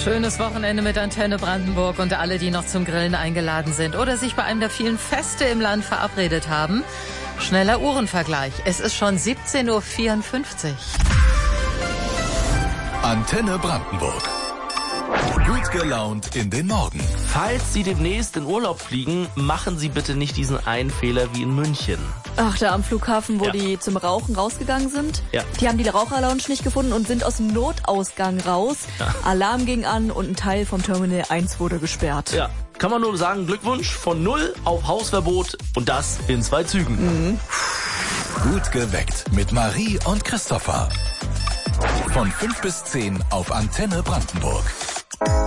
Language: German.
Schönes Wochenende mit Antenne Brandenburg und alle, die noch zum Grillen eingeladen sind oder sich bei einem der vielen Feste im Land verabredet haben. Schneller Uhrenvergleich. Es ist schon 17:54 Uhr. Antenne Brandenburg. Gut gelaunt in den Morgen. Falls Sie demnächst in Urlaub fliegen, machen Sie bitte nicht diesen einen Fehler wie in München. Ach, da am Flughafen, wo die zum Rauchen rausgegangen sind. Ja. Die haben die Raucherlounge nicht gefunden und sind aus dem Notausgang raus. Ja. Alarm ging an und ein Teil vom Terminal 1 wurde gesperrt. Ja, kann man nur sagen, Glückwunsch von 0 auf Hausverbot und das in 2 Zügen. Gut geweckt mit Marie und Christopher. Von 5 bis 10 auf Antenne Brandenburg.